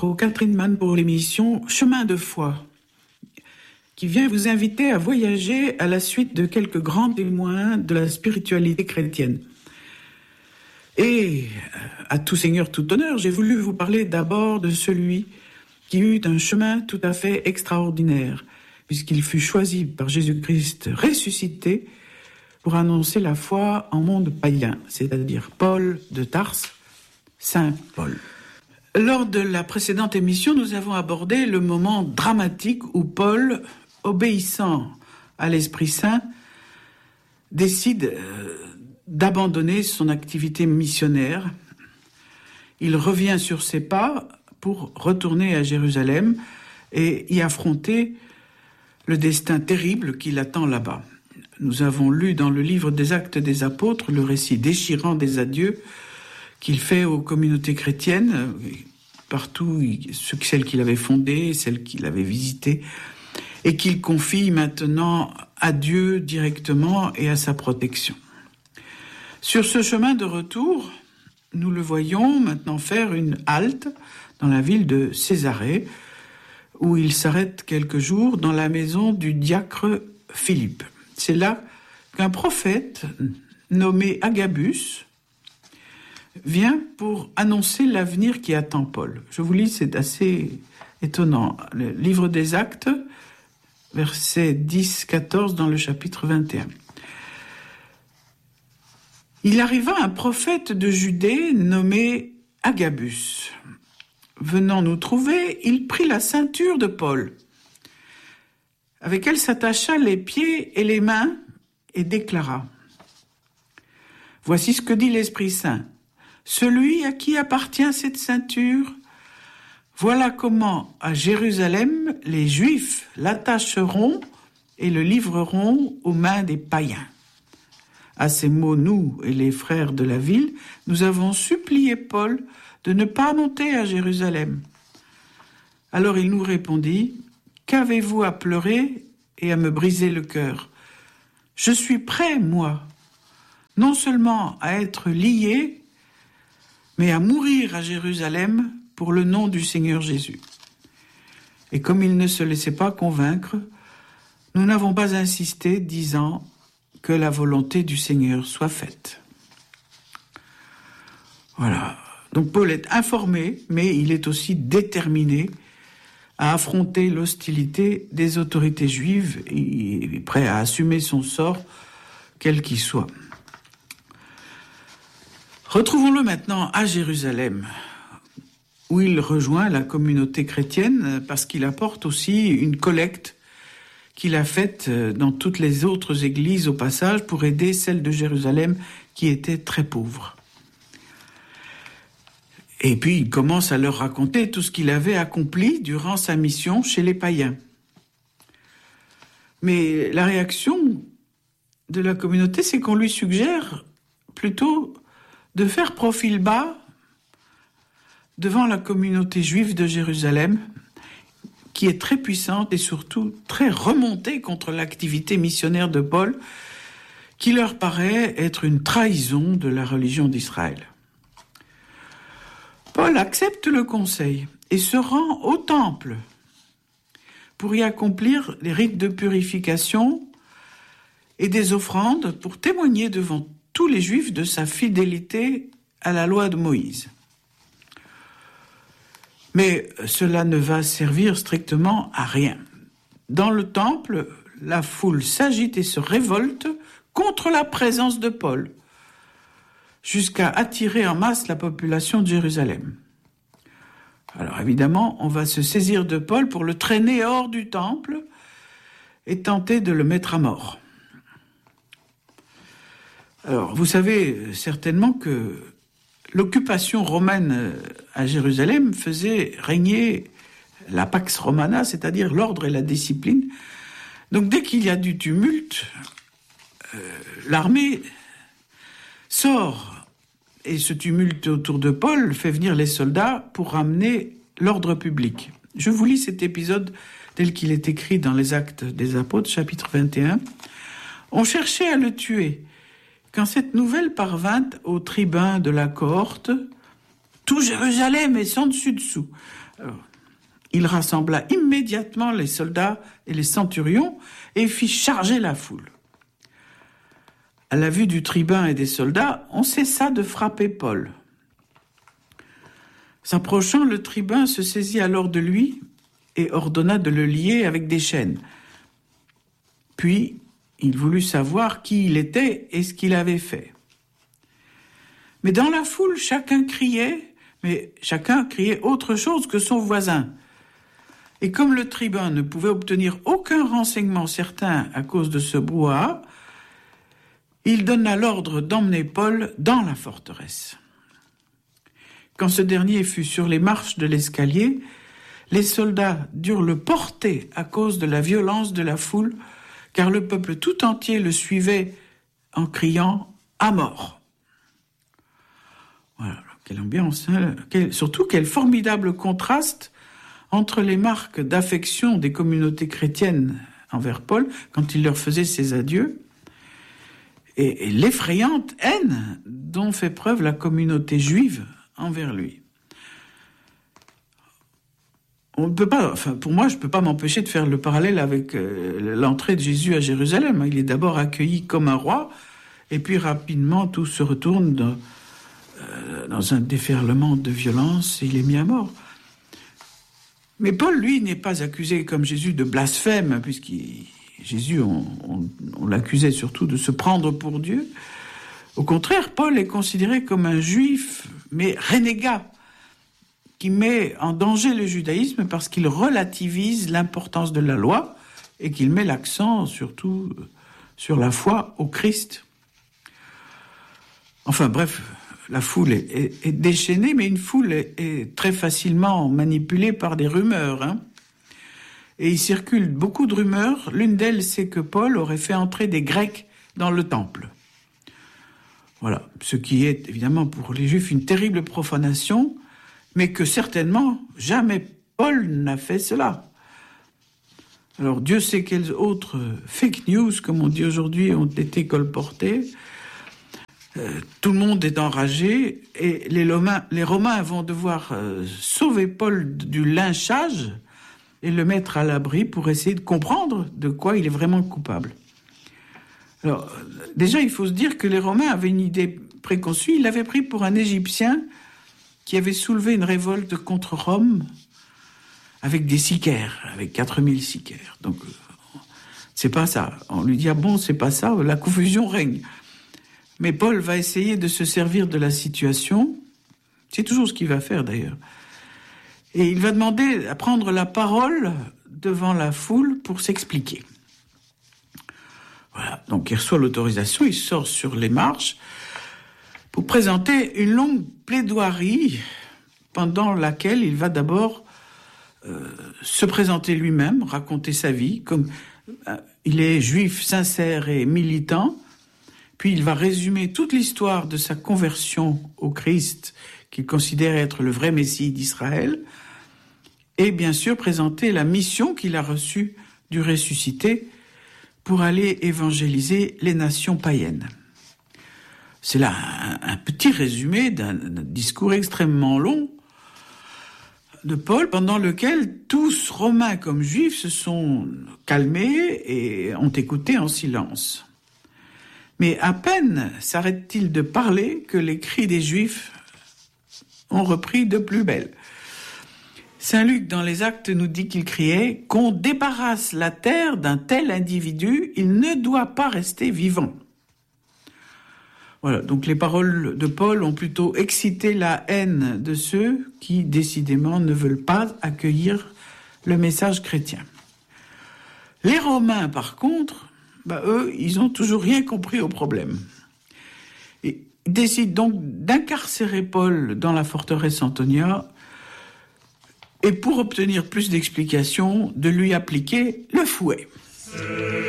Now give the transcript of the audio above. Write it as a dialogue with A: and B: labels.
A: Catherine Mann pour l'émission Chemin de foi, qui vient vous inviter à voyager à la suite de quelques grands témoins de la spiritualité chrétienne. Et, à tout seigneur, tout honneur, j'ai voulu vous parler d'abord de celui qui eut un chemin tout à fait extraordinaire, puisqu'il fut choisi par Jésus-Christ ressuscité pour annoncer la foi en monde païen, c'est-à-dire Paul de Tarse, Saint Paul. Lors de la précédente émission, nous avons abordé le moment dramatique où Paul, obéissant à l'Esprit Saint, décide d'abandonner son activité missionnaire. Il revient sur ses pas pour retourner à Jérusalem et y affronter le destin terrible qui l'attend là-bas. Nous avons lu dans le livre des Actes des Apôtres le récit déchirant des adieux qu'il fait aux communautés chrétiennes, partout, celles qu'il avait fondées, celles qu'il avait visitées, et qu'il confie maintenant à Dieu directement et à sa protection. Sur ce chemin de retour, nous le voyons maintenant faire une halte dans la ville de Césarée, où il s'arrête quelques jours dans la maison du diacre Philippe. C'est là qu'un prophète nommé Agabus vient pour annoncer l'avenir qui attend Paul. Je vous lis, c'est assez étonnant. Le livre des Actes, versets 10-14 dans le chapitre 21. Il arriva un prophète de Judée nommé Agabus. Venant nous trouver, il prit la ceinture de Paul, avec elle s'attacha les pieds et les mains et déclara : « Voici ce que dit l'Esprit Saint. Celui à qui appartient cette ceinture, voilà comment à Jérusalem les Juifs l'attacheront et le livreront aux mains des païens. » À ces mots, nous et les frères de la ville, nous avons supplié Paul de ne pas monter à Jérusalem. Alors il nous répondit : « Qu'avez-vous à pleurer et à me briser le cœur ? Je suis prêt, moi, non seulement à être lié, mais à mourir à Jérusalem pour le nom du Seigneur Jésus. » Et comme il ne se laissait pas convaincre, nous n'avons pas insisté, disant que la volonté du Seigneur soit faite. Voilà. Donc Paul est informé, mais il est aussi déterminé à affronter l'hostilité des autorités juives et prêt à assumer son sort, quel qu'il soit. Retrouvons-le maintenant à Jérusalem, où il rejoint la communauté chrétienne parce qu'il apporte aussi une collecte qu'il a faite dans toutes les autres églises au passage pour aider celle de Jérusalem qui était très pauvre. Et puis il commence à leur raconter tout ce qu'il avait accompli durant sa mission chez les païens. Mais la réaction de la communauté, c'est qu'on lui suggère plutôt de faire profil bas devant la communauté juive de Jérusalem, qui est très puissante et surtout très remontée contre l'activité missionnaire de Paul, qui leur paraît être une trahison de la religion d'Israël. Paul accepte le conseil et se rend au temple pour y accomplir les rites de purification et des offrandes pour témoigner devant tous les Juifs de sa fidélité à la loi de Moïse. Mais cela ne va servir strictement à rien. Dans le temple, la foule s'agite et se révolte contre la présence de Paul, jusqu'à attirer en masse la population de Jérusalem. Alors évidemment, on va se saisir de Paul pour le traîner hors du temple et tenter de le mettre à mort. Alors, vous savez certainement que l'occupation romaine à Jérusalem faisait régner la pax romana, c'est-à-dire l'ordre et la discipline. Donc dès qu'il y a du tumulte, l'armée sort, et ce tumulte autour de Paul fait venir les soldats pour ramener l'ordre public. Je vous lis cet épisode tel qu'il est écrit dans les Actes des Apôtres, chapitre 21. « On cherchait à le tuer. Quand cette nouvelle parvint aux tribuns de la cohorte, tout Jérusalem est sans dessus dessous. » Alors, il rassembla immédiatement les soldats et les centurions et fit charger la foule. À la vue du tribun et des soldats, on cessa de frapper Paul. S'approchant, le tribun se saisit alors de lui et ordonna de le lier avec des chaînes. Puis, il voulut savoir qui il était et ce qu'il avait fait. Mais dans la foule, chacun criait autre chose que son voisin. Et comme le tribun ne pouvait obtenir aucun renseignement certain à cause de ce brouhaha, il donna l'ordre d'emmener Paul dans la forteresse. Quand ce dernier fut sur les marches de l'escalier, les soldats durent le porter à cause de la violence de la foule, car le peuple tout entier le suivait en criant « à mort ». Voilà, quelle ambiance, hein, surtout quel formidable contraste entre les marques d'affection des communautés chrétiennes envers Paul, quand il leur faisait ses adieux, et l'effrayante haine dont fait preuve la communauté juive envers lui. On ne peut pas, pour moi, je ne peux pas m'empêcher de faire le parallèle avec l'entrée de Jésus à Jérusalem. Il est d'abord accueilli comme un roi, et puis rapidement tout se retourne dans un déferlement de violence et il est mis à mort. Mais Paul, lui, n'est pas accusé comme Jésus de blasphème, Jésus, on l'accusait surtout de se prendre pour Dieu. Au contraire, Paul est considéré comme un juif, mais renégat, qui met en danger le judaïsme parce qu'il relativise l'importance de la loi et qu'il met l'accent surtout sur la foi au Christ. Enfin bref, la foule est déchaînée, mais une foule est très facilement manipulée par des rumeurs, hein. Et il circule beaucoup de rumeurs. L'une d'elles, c'est que Paul aurait fait entrer des Grecs dans le temple. Voilà, ce qui est évidemment pour les Juifs une terrible profanation, mais que certainement jamais Paul n'a fait cela. Alors Dieu sait quelles autres fake news, comme on dit aujourd'hui, ont été colportées. Tout le monde est enragé et les Romains vont devoir sauver Paul du lynchage et le mettre à l'abri pour essayer de comprendre de quoi il est vraiment coupable. Alors, déjà, il faut se dire que les Romains avaient une idée préconçue. Ils l'avaient pris pour un Égyptien qui avait soulevé une révolte contre Rome avec des sicaires, avec 4000 sicaires. Donc, c'est pas ça. On lui dit, ah bon, c'est pas ça, la confusion règne. Mais Paul va essayer de se servir de la situation. C'est toujours ce qu'il va faire, d'ailleurs. Et il va demander à prendre la parole devant la foule pour s'expliquer. Voilà, donc il reçoit l'autorisation, il sort sur les marches pour présenter une longue plaidoirie pendant laquelle il va d'abord se présenter lui-même, raconter sa vie, comme il est juif sincère et militant, puis il va résumer toute l'histoire de sa conversion au Christ, qu'il considère être le vrai Messie d'Israël, et bien sûr présenter la mission qu'il a reçue du ressuscité pour aller évangéliser les nations païennes. C'est là un petit résumé d'un discours extrêmement long de Paul, pendant lequel tous, Romains comme Juifs, se sont calmés et ont écouté en silence. Mais à peine s'arrête-t-il de parler que les cris des Juifs ont repris de plus belle. Saint Luc, dans les Actes, nous dit qu'il criait « Qu'on débarrasse la terre d'un tel individu, il ne doit pas rester vivant ». Voilà, donc les paroles de Paul ont plutôt excité la haine de ceux qui, décidément, ne veulent pas accueillir le message chrétien. Les Romains, par contre, eux, ils n'ont toujours rien compris au problème. Et ils décident donc d'incarcérer Paul dans la forteresse Antonia et pour obtenir plus d'explications, de lui appliquer le fouet.